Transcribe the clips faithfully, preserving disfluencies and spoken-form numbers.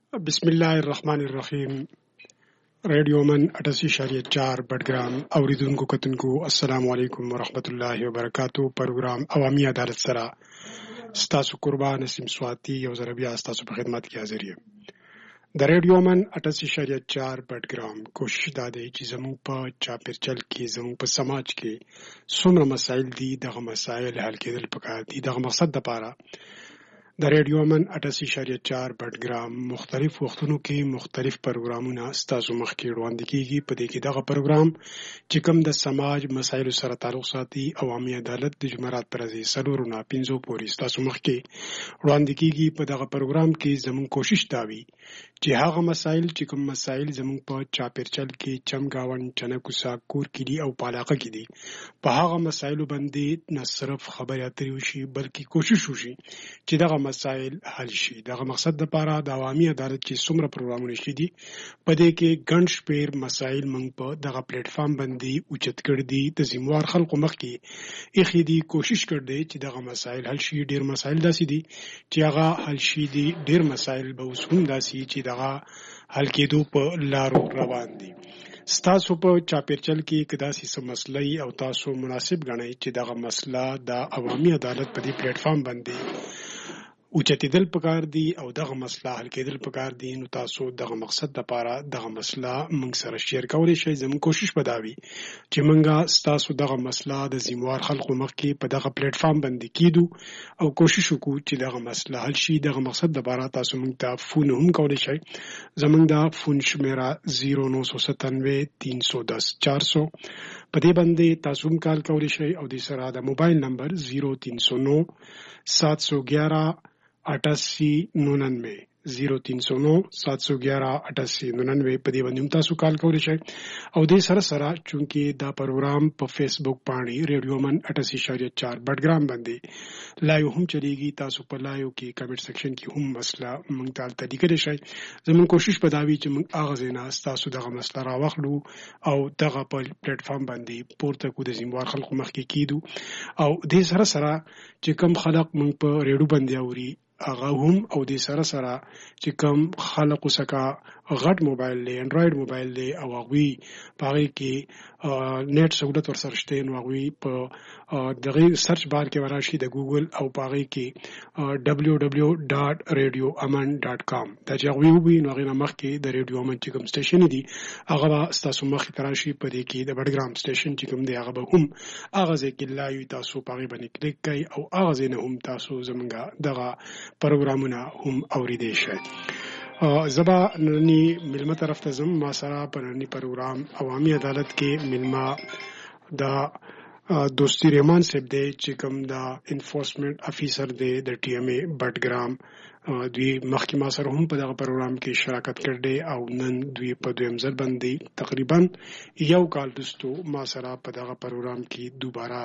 بسم الله الرحمن الرحیم. ریډیو من اٹاسی اشاریه چار بډګرام اوریدونکو کتونکو السلام علیکم ورحمت الله وبرکاتو. پروګرام عوامي عدالت سره ستاسو قربان نسیم سواتی یو ځل بیا ستاسو په خدمت کې حاضر یم. د ریډیو من اٹاسی اشاریه چار بډګرام کوشش دا دی چې زموږ په چاپیرچل کې زموږ په سماج کې څومره مسایل دي دغه مسایل حل کېدل پکار دي. دغه مقصد دپاره د ریډیو من اٹاسی اشاریه چار بډګرام مختلف وختونو کې مختلف پروګرامونه ستاسو مخکې وړاندې کیږي. په دې کې دغه پروګرام چې کوم د سماج مسایلو سره تعلق ساتي عوامي عدالت د جمعرات پر ورځې څلورو نه پنځو پورې ستاسو مخکې وړاندې کیږي. په دغه پروګرام کې زموږ کوشش دا وي چې هغه مسایل چې کوم مسایل زموږ په چاپیرچل کې چمګاون چنکوسا کور کې دي او په علاقه کې دي په هغه مسایلو باندې نه صرف خبرې اترې وشي بلکې کوشش وشي چې دغه مسایل حل شي. دغه مقصد دپاره د عوامي عدالت چې څومره پروګرامونه شته دي په دې کې ګڼ شمېر مسایل موږ په دغه پلیټ فارم باندې اوچت کړي دي. د ذموار خلکو مخکې ایښي دي، کوشش کړی دی چې دغه مسایل حل شي. ډېر مسایل داسې دي چې هغه حل شي دي، ډېر مسایل به اوس هم داسې چې دغه حل کېدو په لارو روان دي. ستاسو په چاپیرچل کې که داسې څه مسله او تاسو مناسب ګڼئ چې دغه مسله د عوامي عدالت په دې پلیټ فارم باندې اوچتېدل پکار دي او دغه مسله حل کېدل پکار دي، نو تاسو دغه مقصد دپاره دغه مسله موږ سره شیر کولی شئ. زموږ کوشش به دا وي چې موږ ستاسو دغه مسله د ذموار خلکو مخکې په دغه پلیټ فارم باندې کیدو او کوشش وکړو چې دغه مسله حل شي. دغه مقصد دپاره تاسو موږ ته فون هم کولی شئ. زموږ د فون شمیره زیرو نو سو ستانوے تین سو دس چار سو په دې باندې تاسو هم کال کولی شئ او د سره د موبایل نمبر زیرو تین سو نو سات سو گیارہ اٹاسی ننانوے زیرو تین سو نو سات سو گیارہ اٹاسی ننانوے په دې باندې هم تاسو کال کولی شئ. او دې سره سره چونکې دا پروګرام په فیسبوک پاڼې ریډیو من اٹاسی اشاریه چار بډګرام باندې لایو هم چلیږي، تاسو په لایو کې کمنټ سیکشن کې هم مسله موږ ته هلته لیکلی شئ. زموږ کوشش به دا وي چې موږ هغه ځای نه ستاسو دغه مسله راواخلو او دغه په پلیټ فارم باندې پورته کړو، د ذموار خلکو مخکې کیدو. او دې سره سره چې کوم خلک موږ په ریډیو باندې اوري هغه هم او د سره سره چې کوم خلکو څخه غټ موبایل دی، انډرایډ موبایل دی او هغوی په هغې کې نیټ سهولت ورسره شته، نو هغوی په دغې سرچ بار کې به راشي د ګوګل او په هغې کې ډبلیو ډبلیو ډاټ ریډیو امن ډاټ کام دا چې هغوی ووایي نو هغې نه مخکې د ریډیو امن چې کوم سټیشن دي هغه به ستاسو مخې ته راشي. په دې کې د بډګرام سټیشن چې کوم دی هغه به هم هغه ځای کې لایو تاسو په هغې باندې کلیک کوئ او هغه ځای نه هم تاسو زموږ دغه پروګرامونه هم اوریدی شئ. زه به ننني میلمه طرف ته ځم. ما سره په ننني پروګرام عوامي عدالت کې میلمه د دوستي رحمان صاحب دی چې کوم د انفورسمنٹ افیسر دی د ټي ایم اے بډګرام. دوی مخکې ما سره هم په دغه پروګرام کې شراکت کړی او نن دوی په دویم ځل باندې تقریبا یو کال وروسته ما سره په دغه پروګرام کې دوباره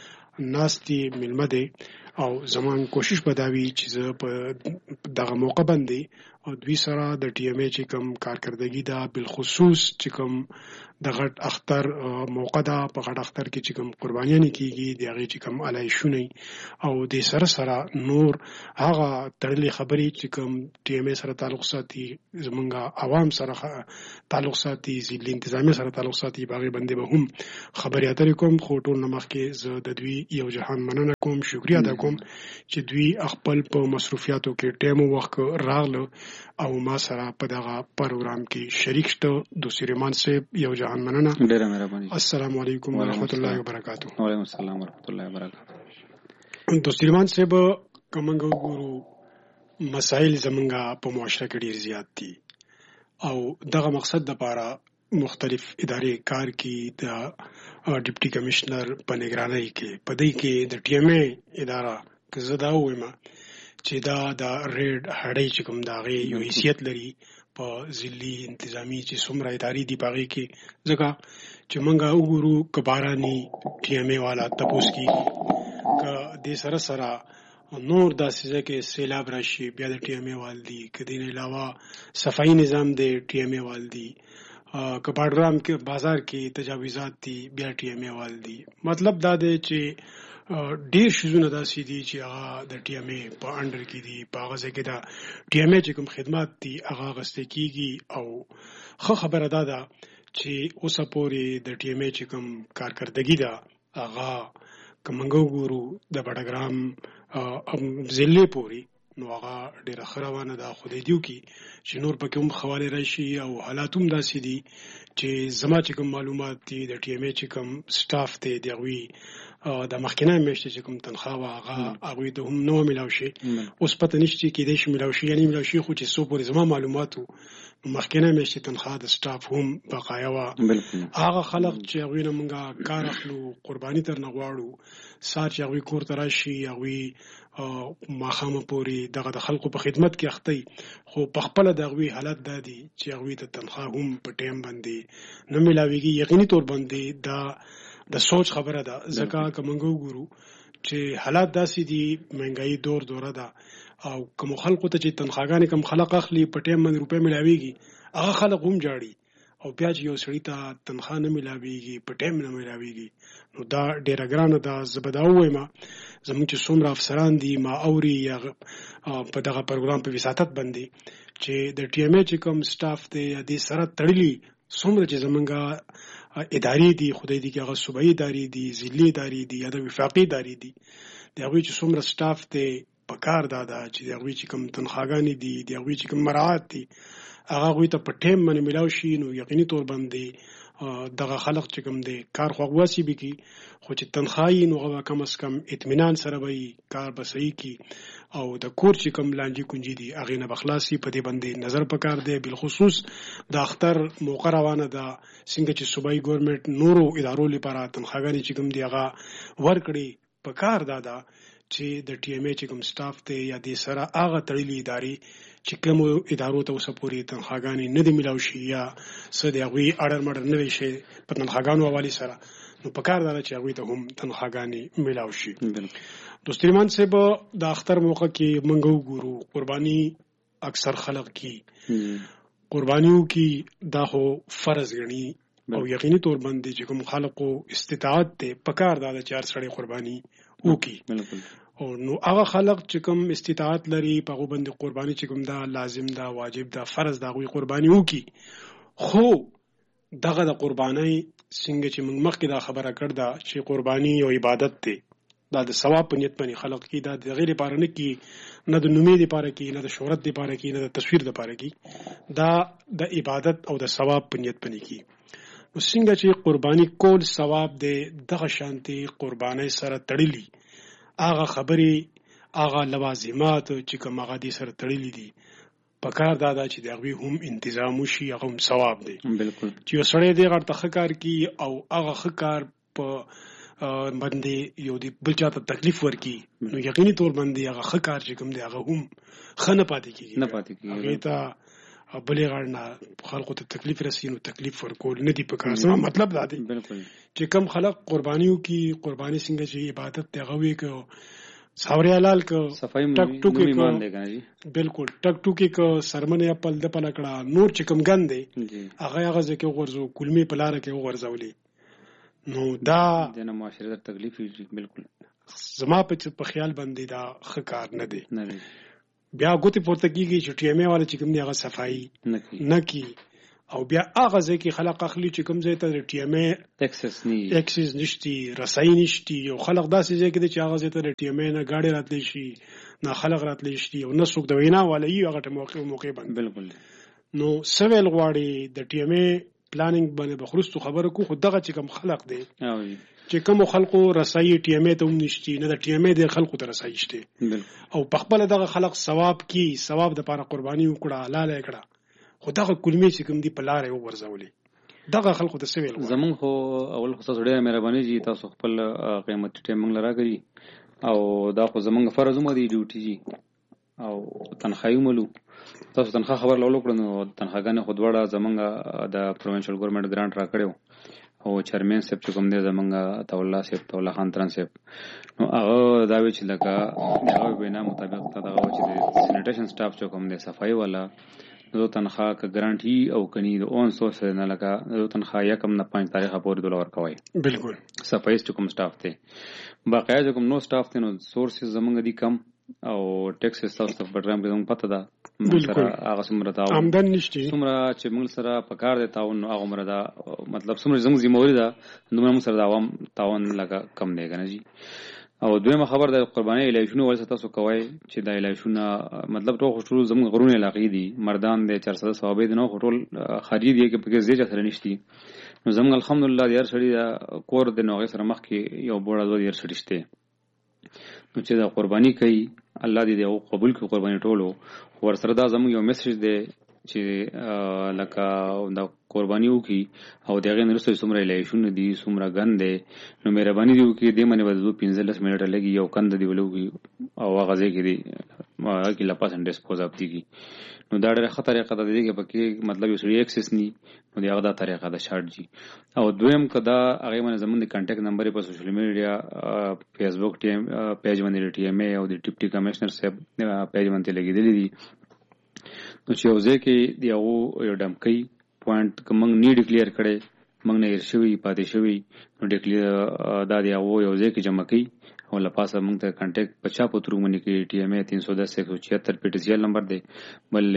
ناستي میلمه دی او زمان کوشش به دا وي چې زه په دغه موقع باندې دوی سره د ټي ایم اے چې کوم کارکردګي ده بالخصوص چې کوم د غټ اختر موقع ده، په غټ اختر کې چې کوم قربانیانې کیږي د هغې چې کوم علایشونه او د سره سره نور هغه تړلې خبرې چې کوم ټي ایم اے سره تعلق ساتي، زمونږ عوام سره تعلق ساتي، ضلعي انتظامیه سره تعلق ساتي، په هغې باندې به هم خبرې اترې کوم. خو ټول نه مخکې زه د دوی یو جهان مننه کوم، شکریه ادا کوم چې دوی خپل په مصروفیاتو کې ټایم او وخت راغله او ما سره په دغه پروګرام کې شریک شته. دوستي رحمان صاحب یو جهان مننه. ډېره مهرباني. السلام علیکم ورحمت الله وبرکاتو. وعلیکم السلام ورحمت الله وبرکاتو. دوستي رحمان صاحب که موږ وګورو مسایل زموږ په معاشره کې ډېر زیات دي او دغه مقصد دپاره مختلف ادارې کار کوي. د ډیپټي کمشنر په نگرانۍ کې په دې کې د ټي ایم اے اداره که زه دا ووایم چې دا د ریډ هډۍ چې کوم د هغې یو حیثیت لري په ضلعي انتظامي چې څومره ادارې دي په هغې کې، ځکه چې موږ وګورو که باراني ټي ایم اے والا تپوس کېږي، که دې سره سره نور داسې ځای کې سیلاب راشي بیا د ټي ایم اے وال دي، که دې نه علاوه صفایي نظام د ټي ایم اے وال دي، که بادرام کې بازار کې تجاوزات دي بیا ټي ایم ای وال دي. مطلب دا دی چې ډیر شیزونه داسې دي چې هغه د ټي ایم ای په انډر کې دي، په هغه ځای کې دا ټي ایم ای چې کوم خدمات دي هغه اخیستل کېږي. او ښه خبره دا ده چې اوسه پورې د ټي ایم ای چې کوم کارکردګي ده هغه که موږ وګورو د بډګرام ضلعې پورې نو هغه ډېره ښه روانه ده. خدای دې وکړي چې نور پکې هم ښه راشي او حالات هم داسې دي چې زما چې کوم معلومات دي د ټي ایم ای چې کوم سټاف دی د هغوی د مخکینۍ میاشتې چې کوم تنخواه وه هغه هغوی ته هم نه وه میلاو شي. اوس پته نشته چې کېدای شي میلاو شي یا نه میلاو شي، خو چې څو پورې زما معلومات وو مخکینۍ میاشتې تنخواه د سټاف هم بقایا وه. هغه خلک چې هغوی نه موږ کار اخلو قرباني ترنه غواړو، سهار چې هغوی کور ته راشي هغوی ماښامه پورې دغه د خلکو په خدمت کې اخته، خو په خپله د هغوی حالت دا دی چې هغوی ته تنخواه هم په ټایم باندې نه میلاویږي. یقیني طور باندې دا د سوچ خبره ده، ځکه که موږ وګورو چې حالات داسې دي، مهنګایي دور دوره ده او کوم خلکو ته چې تنخواګانې کوم خلک اخلي په ټایم باندې روپۍ میلاویږي هغه خلک هم جاړي، او بیا چې یو سړي ته تنخواه نه میلاویږي په ټایم نه میلاویږي نو دا ډېره ګرانه ده. زه به دا ووایم زموږ چې څومره افسران دي ما اوري یا په دغه پروګرام په وساطت باندې چې د ټي ایم ای چې کوم سټاف دی دې سره تړلي څومره چې زمونږ ادارې دي، خدای دې کې هغه صوبایي ادارې دي، ضلعي ادارې دي یا د وفاقي ادارې دي، د هغوی چې څومره سټاف دی په کار دا ده چې د هغوی چې کوم تنخواګانې دي د هغوی چې کوم مراعات دي هغه هغوی ته په ټایم باندې میلاو شي نو یقیني طور باندې دغه خلک چې کوم دی کار خواږواسي به کي، خو چې تنخواهي نو هغه کم از کم اطمینان سره به کار به صحیح کی او د کور چې کوم لانجې کونجې دي هغې نه به خلاصي. په دې باندې نظر پکار دی. بالخصوص د اختر موقع روانه ده، څنګه چې صوبایي ګورنمنټ نورو ادارو لپاره تنخواګانې چې کوم دي هغه ورکړي، پکار دا ده چې د ټي ایم ای چې کوم سټاف دی یا دې سره هغه تړلي ادارې چې کومو ادارو ته اوسه پورې تنخواګانې نه دي میلاو شي یا څه د هغوی اډر مډر نه دی شي په تنخواګانو حوالې سره، نو پکار دا ده چې هغوی ته هم تنخواګانې میلاو شي. دوستریمان صاحب د اختر موقع کې موږ وګورو قرباني اکثر خلق کی قربانیو کې دا خو فرض ګڼي او یقیني طور باندې چې کوم خلقو استطاعت ته پکار دا ده چې هر سړی قرباني وکړي او نو هغه خلق چې کوم استطاعت لري په هغو باندې قرباني چې کوم دا لازم ده واجب ده فرض ده هغوی قرباني وکړي. خو دغه د قربانۍ څنګه چې موږ مخکې دا خبره کړ ده چې قرباني یو عبادت دی، دا د ثواب په نیت باندې خلق کی، دا د غیر لپاره نه کی، نه د نومې لپاره کی، نه د شهرت لپاره کی، نه د تصویر لپاره کی، دا د عبادت او د ثواب په نیت باندې کی. نو څنګه چې قرباني کول ثواب دی دغه شانتي قربانۍ سره تړلي هغه خبرې هغه لوازمات چې کوم هغه دې سره تړلي دي پکار دا ده چې د هغوی هم انتظام وشي، هغه هم ثواب دی. بالکل چې یو سړی دی غړ ته ښه کار کوي او هغه ښه کار په باندې یو دی بل چاته تکلیف ورکړي نو یقیني طور باندې هغه ښه کار چې کوم دی هغه هم ښه نه پاتې کېږي، نه پاتې کېږي هغې ته بلې غاړه نه خلکو ته تکلیف رسي نو تکلیف ورکول نه دي پکار. زما مطلب دا دی چې کم خلک قربانیو کې قرباني څنګه چې عبادت دی هغه وی که ساوري حلال که ټک ټوکې که بالکل ټک ټوکې که سرمنې اپل د پله کړه نور چې کوم ګند دی هغه هغه ځای کې وغورځو کلمې په لاره کې وغورځولې نو دا معاشره تکلیف بالکل زما په خیال باندې دا ښه کار نه دی. بیا ګوتې پورته کېږي چې ټي ایم ای والا چې کوم دی هغه صفایي نه کي او بیا هغه ځای کې خلک اخلي چې کوم ځای ته د ټي ایم ای اکسس نشتي، رسایي نشتي، یو خلک داسې ځای کې دی چې هغه ځای ته د ټي ایم ای نه ګاډۍ راتلی شي، نه خلک راتلی شي او نه څوک د وینا والا وي هغه موقع موقع باندې. بالکل نو څه ویل غواړي د ټي ایم ای پلانینګ باندې به خروستو خبره کو، خو دغه چې کوم خلق دی چې کوم خلکو رسایي ټي ایم ای ته هم نشتي، نه د ټي ایم ای د خلکو ته رسایي شته او په خپله دغه خلق ثواب کی ثواب د پاره قرباني وکړه حلاله یې کړه، خو دغه کلمې چې کوم دي په لاره یې وغورځولې دغه خلکو ته څه ویل غواړي؟ زمونږ خو اول خو تاسو ډېره مهرباني جي تاسو خپل قیمتي ټایم موږ له راکړي او دا خو زمونږ فرض هم دی ډیوټي جي او تنخواهي ملو تاسو تنخواه خبر لولو کړو نو تنخواګانې خو دواړه زمونږ د پروینشل ګورنمنټ ګرانټ راکړی او چیرمن صاحب چې کوم دی زمونږ طاوله صاحب طاوله خان تران صاحب نو هغه دا وی چې لکه د هغه وینا مطابق دغه چې د سینیټیشن سټاف چې کوم دی صفایي والا نو تنخواه که ګرانټي او کني د اون سورس نه لکه نو تنخواه یکم نه پنځه تاریخه پورې ډالر ورکوي. بالکل صفایي کوم سټاف ته باقاعده کوم نو سټاف ته نو سورس زمونږ دي کم او ټیکس تاسو ته پروګرام کې زموږ پته ده بالکل هغه څومره دا آمدن نشته څومره چې موږ سره په کار دی تاون نو هغه مردا مطلب څومره زموږ ذمہواری ده نو موږ سره دا عوام تاون لګه کم دی کنه جی. او دویمه خبر د قرباني الایشونو ول تاسو کوی چې د الایشونو مطلب ټول ټول زموږ غرونه علاقې دي مردان د چار سو صحابه دي نو ټول خارجي دي کې په زیجه سره نشتی نو زموږ الحمدلله یار سړي کور د نوغه سره مخ کې یو بوړه دوه یار سړي شته نو چې دا قرباني کوي الله دې دې قبول کړي قرباني ټولو ور سره دا زموږ یو میسج دی چې لکه دا قرباني وکي او دغه نرسو څومره لایشونه دي څومره غند دي نو مهرباني دی وکي د منی وځو پنځلس منټه لګي یو کند دی ولوږي او غزه کې دی ما کې لا پاسن ډیسپوز اپ دیږي نو دا ډېر خطرې قضا دی کې پکې مطلب یو سړي اکسس ني نو دی هغه دا طریقه ده شارټ جی. او دویم کدا هغه باندې زموږ د کانټیکټ نمبر په سوشل میډیا فیسبوک ټیم پیج باندې ټي ام ای او د ډیپټي کمشنر صاحب پیج باندې لګیدلې دي نو چې یو ځکه دی او یو ډمکې پوینټ کوم نه ډیکلیئر کړي موږ نه شوی پاتې شوی نو ډیکلیئر دا دی او یو ځکه جمع کړي او لپاسه موږ ته کانټیکټ پچا پترو منی کې ټي ام ای تین سو دس ایک سو چھہتر پی ټی سی ایل نمبر دی بل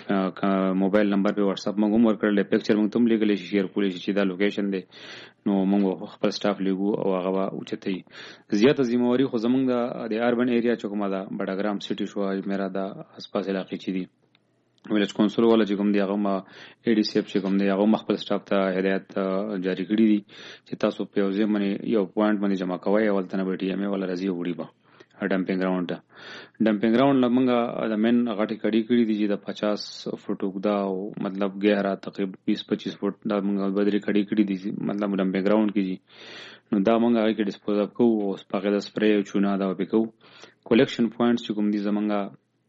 موبایل نمبر په واتس اپ موږ هم ورکړل پکچر موږ تم لګلې شیر کولې چې دا لوکیشن دی نو موږ خپل سټاف لګو او هغه اوچتای زیاته ذمہواری خو زموږ د اربن ایریا چوکما دا بډاګرام سټي شو میرا دا اسپاس علاقې چي دي ویلج کونسل ولا چې کوم دی هغه ما ای ډي سی اف چې کوم دی هغه خپل سټاف ته هدایت جاری کړی دي چې تاسو په یو ځای باندې یو پوینټ باندې جمع کوئ او تنه به ټي ام ای ولا راځي وړي با ډمپینګ راوند ډمپینګ راوند لمنګه د من غټي کړي کړي دي چې د پچاس فټ وګدا او مطلب ګهرا تقریبا بیس پچیس فټ د منګه بدري کړي کړي دي مطلب ډمپینګ راوند کیږي نو دا منګه هغه کې ډیسپوز اپ کوو او سپاګه د سپری او چونه دا وکړو کلیکشن پوینټس چې کوم دي زمنګه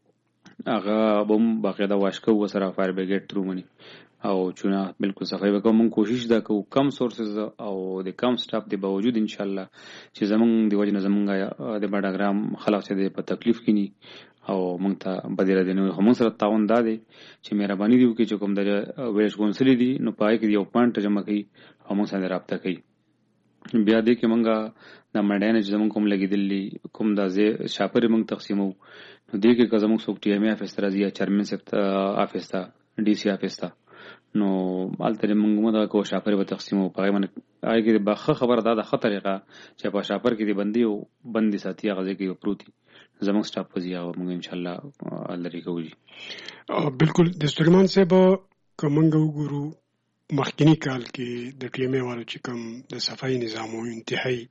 هغه بم باقاعده واشکو وسره فایر بریګیډ ترو منی او چونه بالکل صفای وکړو موږ کوشش دا کوو کم سورسز او د کم سټاف دی باوجود ان شاء الله چې زمونږ دی وجنه زمونږ د بډاګرام خلاف څه دی په تکلیف کینی او موږ ته بدیره دي نو هم سره تعاون دا دی چې مهرباني دی وکړي چې کوم د ویش کونسل دی نو پای کې یو پوینټ جمع کړي او موږ سره رابطه کوي بیا دې کې موږ د مډاین چې زمونږ کوم لګیدلی کوم د شاپر موږ تقسیمو نو دې کې که زموږ څوک ټي ام ای افیس ته راځي یا چیرمن صاحب افیس ته ډي سی افیس ته نو الته موږ مو کو شاپر به تقسیمو پای باندې هغه کې به خبر دا د خطر طریقه چې په شاپر کې دی بندي او بندي ساتي هغه کې پروتي زموږ سټاف پزي او موږ ان شاء الله لری کوي. بالکل د سلیمان صاحب کومنګ وګورو مخکینی کال کې د ټي ام ای والو چې کوم د صفائی نظام او انتهایی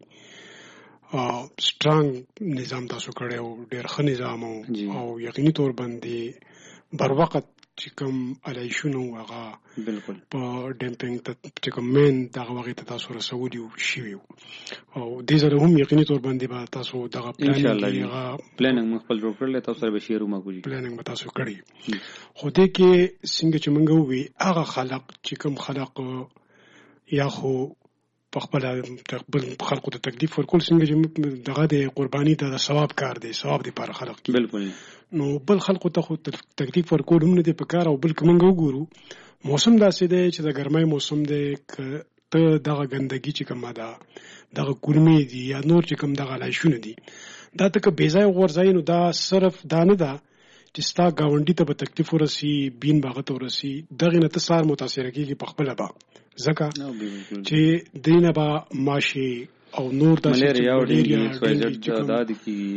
سترانګ نظام تاسو کړو ډېر ښه نظام او یقیني تور باندې بر وخت چې کوم الایشونو هغه بالکل په ډمپینګ ته چې کوم مین دغه وخت ته تاسو رسولي شي او دې زره هم یقیني تور باندې به تاسو دغه پلان ان شاء الله پلانینګ مخبل جوړ کړل تاسو سره به شیرو ما کوي پلانینګ به تاسو کړی خو دې کې څنګه چې موږ وی هغه خلق چې کوم خلق یا خو په خپل خلقو ته تکلیف ورکول څنګه چې دغه د قرباني ته د ثواب کار دی ثواب دی پر خلق کی بالکل نو بل خلقو ته خو تکلیف ورکول هم نه دی په کار او بل کومنګ وګورو موسم داسې دی چې د ګرمۍ موسم دی ته دغه ګندګي چې کومه ده دغه کورمې دي یا نور چې کوم دغه لایشونه دي دا ته که بې ځای غورځای نو دا صرف دا نه ده چې ستا ګاونډي ته به تکلیف ورسي بین باغ ته ورسي دغه نه ته سار متاثر کیږي په خپل به ځکه چې دینه به ماشي او نور د ملیریا او ډینګي سوایزټ دا د کی